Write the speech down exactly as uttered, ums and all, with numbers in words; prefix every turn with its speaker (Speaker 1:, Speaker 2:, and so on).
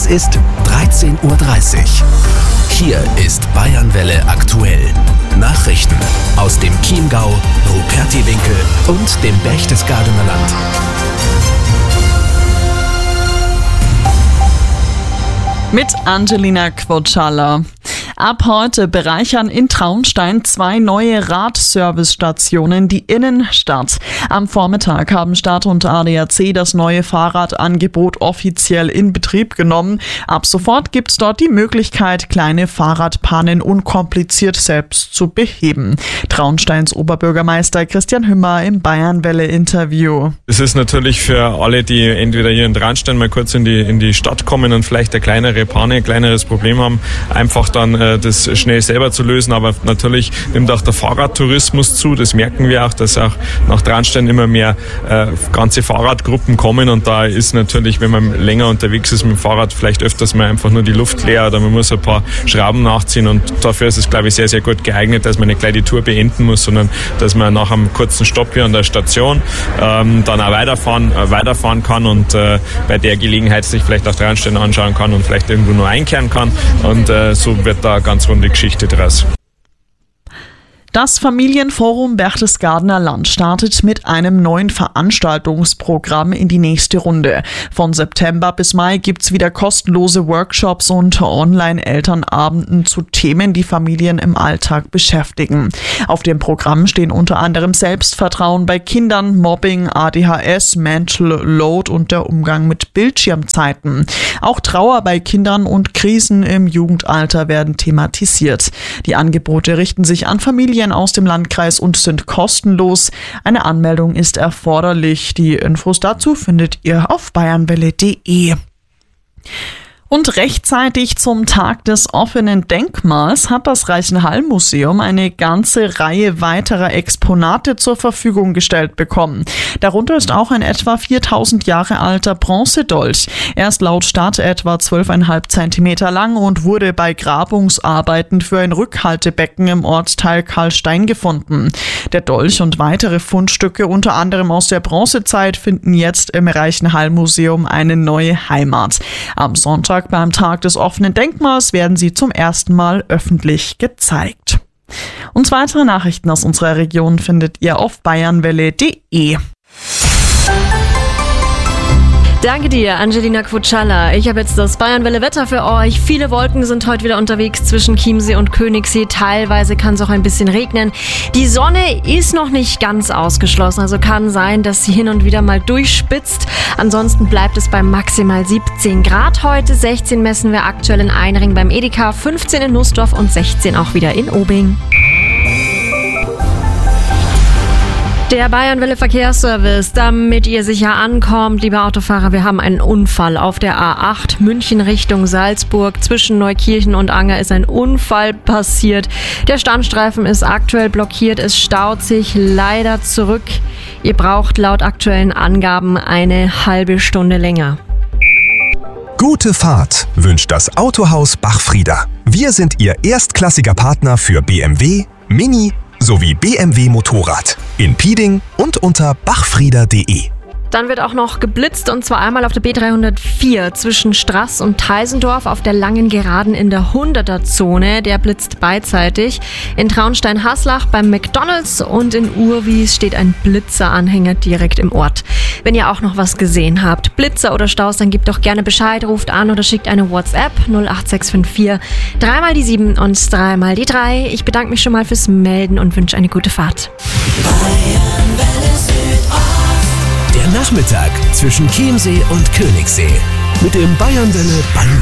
Speaker 1: ist dreizehn Uhr dreißig. Hier ist Bayernwelle aktuell. Nachrichten aus dem Chiemgau, Rupertiwinkel und dem Berchtesgadener Land.
Speaker 2: Mit Angelina Quotschalla. Ab heute bereichern in Traunstein zwei neue Radservicestationen die Innenstadt. Am Vormittag haben Stadt und A D A C das neue Fahrradangebot offiziell in Betrieb genommen. Ab sofort gibt es dort die Möglichkeit, kleine Fahrradpannen unkompliziert selbst zu beheben. Traunsteins Oberbürgermeister Christian Hümmer im Bayernwelle-Interview.
Speaker 3: Es ist natürlich für alle, die entweder hier in Traunstein mal kurz in die, in die Stadt kommen und vielleicht eine kleinere Panne, ein kleineres Problem haben, einfach dann äh, das schnell selber zu lösen. Aber natürlich nimmt auch der Fahrradtourismus zu. Das merken wir auch, dass auch nach Traunstein immer mehr äh, ganze Fahrradgruppen kommen. Und da ist natürlich, wenn man länger unterwegs ist mit dem Fahrrad, vielleicht öfters mal einfach nur die Luft leer oder man muss ein paar Schrauben nachziehen. Und dafür ist es, glaube ich, sehr, sehr gut geeignet, dass man nicht gleich die Tour beenden muss, sondern dass man nach einem kurzen Stopp hier an der Station ähm, dann auch weiterfahren, äh, weiterfahren kann und äh, bei der Gelegenheit sich vielleicht auch Traunstein anschauen kann und vielleicht irgendwo nur einkehren kann. Und äh, so wird da eine ganz runde Geschichte draus.
Speaker 2: Das Familienforum Berchtesgadener Land startet mit einem neuen Veranstaltungsprogramm in die nächste Runde. Von September bis Mai gibt's wieder kostenlose Workshops und Online-Elternabenden zu Themen, die Familien im Alltag beschäftigen. Auf dem Programm stehen unter anderem Selbstvertrauen bei Kindern, Mobbing, A D H S, Mental Load und der Umgang mit Bildschirmzeiten. Auch Trauer bei Kindern und Krisen im Jugendalter werden thematisiert. Die Angebote richten sich an Familien aus dem Landkreis und sind kostenlos. Eine Anmeldung ist erforderlich. Die Infos dazu findet ihr auf bayernwelle punkt de. Und rechtzeitig zum Tag des offenen Denkmals hat das Reichenhall-Museum eine ganze Reihe weiterer Exponate zur Verfügung gestellt bekommen. Darunter ist auch ein etwa viertausend Jahre alter Bronzedolch. Er ist laut Stadt etwa zwölf Komma fünf Zentimeter lang und wurde bei Grabungsarbeiten für ein Rückhaltebecken im Ortsteil Karlstein gefunden. Der Dolch und weitere Fundstücke, unter anderem aus der Bronzezeit, finden jetzt im Reichenhall-Museum eine neue Heimat. Am Sonntag beim Tag des offenen Denkmals werden sie zum ersten Mal öffentlich gezeigt. Und weitere Nachrichten aus unserer Region findet ihr auf bayernwelle punkt de.
Speaker 4: Danke dir, Angelina Quotschalla. Ich habe jetzt das Bayernwelle-Wetter für euch. Viele Wolken sind heute wieder unterwegs zwischen Chiemsee und Königssee. Teilweise kann es auch ein bisschen regnen. Die Sonne ist noch nicht ganz ausgeschlossen, also kann sein, dass sie hin und wieder mal durchspitzt. Ansonsten bleibt es bei maximal siebzehn Grad heute. sechzehn messen wir aktuell in Einring beim Edeka, fünfzehn in Nussdorf und sechzehn auch wieder in Obing. Der Bayernwelle Verkehrsservice, damit ihr sicher ankommt, liebe Autofahrer, wir haben einen Unfall auf der A acht, München Richtung Salzburg. Zwischen Neukirchen und Anger ist ein Unfall passiert. Der Standstreifen ist aktuell blockiert, es staut sich leider zurück. Ihr braucht laut aktuellen Angaben eine halbe Stunde länger.
Speaker 5: Gute Fahrt wünscht das Autohaus Bachfrieder. Wir sind Ihr erstklassiger Partner für B M W, Mini sowie B M W Motorrad in Pieding und unter bachfrieder punkt de.
Speaker 4: Dann wird auch noch geblitzt, und zwar einmal auf der B dreihundertvier zwischen Straß und Teisendorf auf der langen Geraden in der hunderter-Zone. Der blitzt beidseitig. In Traunstein-Haslach beim McDonalds und in Urwies steht ein Blitzeranhänger direkt im Ort. Wenn ihr auch noch was gesehen habt, Blitzer oder Staus, dann gebt doch gerne Bescheid, ruft an oder schickt eine WhatsApp null acht sechs fünf vier dreimal die sieben und dreimal die drei. Ich bedanke mich schon mal fürs Melden und wünsche eine gute Fahrt.
Speaker 1: Der Nachmittag zwischen Chiemsee und Königssee mit dem Bayernwelle